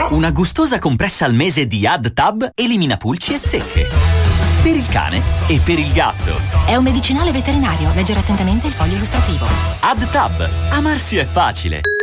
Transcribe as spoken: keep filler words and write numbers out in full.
Una gustosa compressa al mese di AddTab elimina pulci e zecche. Per il cane e per il gatto. È un medicinale veterinario. Leggere attentamente il foglio illustrativo. AddTab. Amarsi è facile.